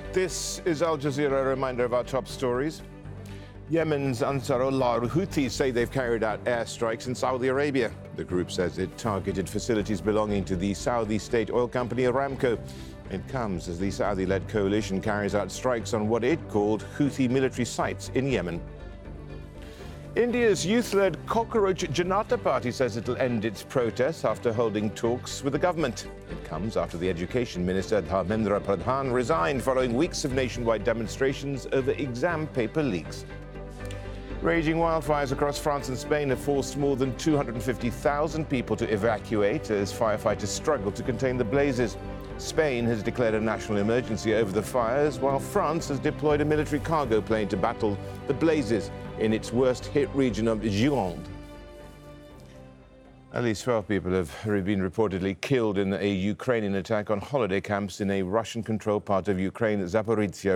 This is Al Jazeera, a reminder of our top stories. Yemen's Ansarullah Houthis say they've carried out airstrikes in Saudi Arabia. The group says it targeted facilities belonging to the Saudi state oil company Aramco. It comes as the Saudi-led coalition carries out strikes on what it called Houthi military sites in Yemen. India's youth-led Cockroach Janata Party says it'll end its protests after holding talks with the government. It comes after the Education Minister Dharmendra Pradhan resigned following weeks of nationwide demonstrations over exam paper leaks. Raging wildfires across France and Spain have forced more than 250,000 people to evacuate as firefighters struggle to contain the blazes. Spain has declared a national emergency over the fires, while France has deployed a military cargo plane to battle the blazes in its worst-hit region of Gironde. At least 12 people have been reportedly killed in a Ukrainian attack on holiday camps in a Russian-controlled part of Ukraine, Zaporizhzhia.